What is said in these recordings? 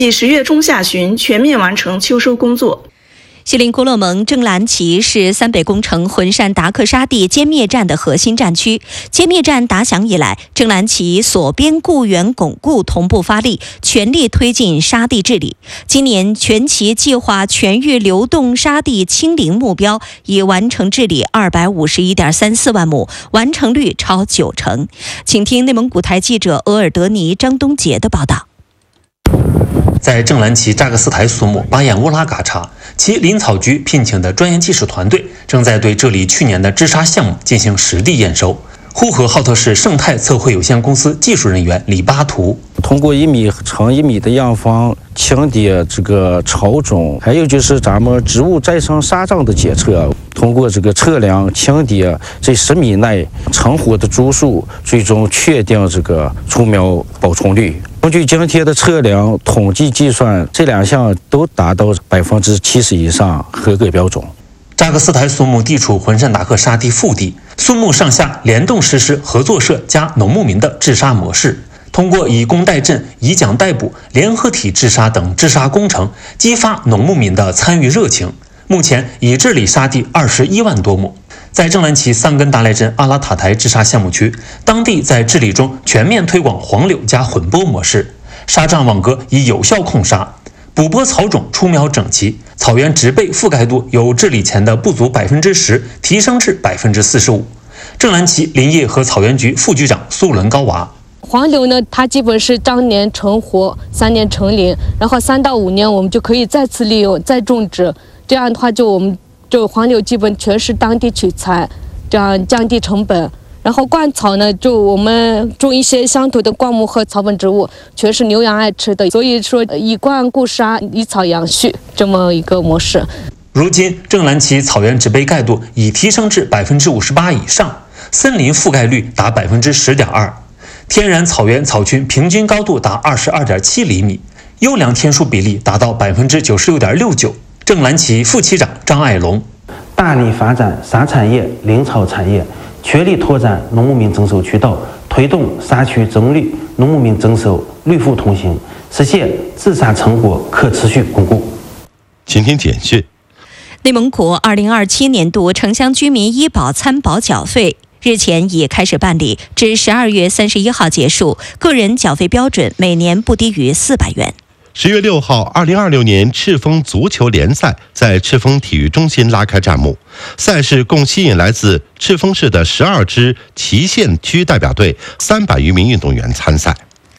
10月中下旬全面完成秋收工作。 锡林郭勒盟正蓝旗是三北工程浑善达克沙地歼灭战的核心战区。歼灭战打响以来，正蓝旗所边固原巩固同步发力，全力推进沙地治理。今年全旗计划全域流动沙地清零目标已完成治理251.34万亩，完成率超90%。请听内蒙古台记者额尔德尼、张东杰的报道。 在正蓝旗扎克斯台苏木巴彦乌拉嘎查，其林草局聘请的专业技术团队正在对这里去年的治沙项目进行实地验收。呼和浩特市盛泰测绘有限公司技术人员李巴图通过1米乘1米的样方清点这个草种，还有就是咱们植物再生沙障的检测，通过这个测量清点这10米内成活的株数，最终确定这个株苗保存率。根据今天的测量统计计算，这2项都达到70%以上合格标准。 扎克斯台苏木地处浑善达克沙地腹地，苏木上下联动实施合作社加农牧民的治沙模式，通过以工代赈、以奖代补、联合体治沙等治沙工程，激发农牧民的参与热情。目前已治理沙地21万多亩。在正蓝旗桑根达莱镇阿拉塔台治沙项目区，当地在治理中全面推广黄柳加混播模式，沙障网格以有效控沙，补播草种出苗整齐，草原植被覆盖度由治理前的不足10%提升至45%。正蓝旗林业和草原局副局长苏伦高娃。 黄柳呢，它基本是当年成活，3年成林，然后3到5年我们就可以再次利用、再种植。这样的话，我们黄柳基本全是当地取材，这样降低成本。然后灌草呢，我们种一些乡土的灌木和草本植物，全是牛羊爱吃的。所以说，以灌固沙，以草养畜这么一个模式。 如今，正蓝旗草原植被盖度已提升至58%以上，森林覆盖率达10.2%，天然草原草群平均高度达22.7厘米，优良天数比例达到96.69%。正蓝旗副旗长张爱龙： 大力发展沙产业、林草产业，全力拓展农牧民增收渠道，推动沙区增绿、农牧民增收绿富同行，实现治沙成果可持续巩固。 请听简讯。 内蒙古2027年度城乡居民医保参保缴费日前已开始办理，至12月31号结束，个人缴费标准每年不低于400元。 10月6号，2026年赤峰足球联赛在赤峰体育中心拉开战幕。赛事共吸引来自赤峰市的12支祁县区代表队300余名运动员参赛。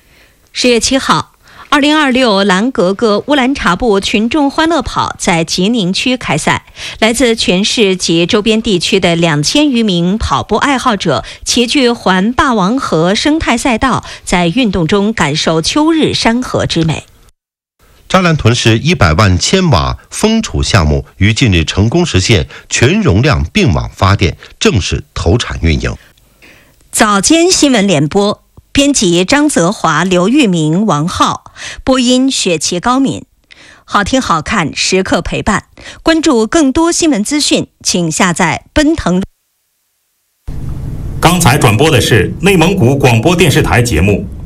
10月7号，2026蓝格格乌兰察布群众欢乐跑在吉宁区开赛，来自全市及周边地区的2000余名跑步爱好者齐聚环霸王河生态赛道，在运动中感受秋日山河之美。 扎兰屯市100万千瓦风储项目于近日成功实现全容量并网发电，正式投产运营。 早间新闻联播，编辑张泽华、刘玉明、王浩，播音雪琪、高敏。好听好看，时刻陪伴。关注更多新闻资讯，请下载奔腾。 刚才转播的是内蒙古广播电视台节目。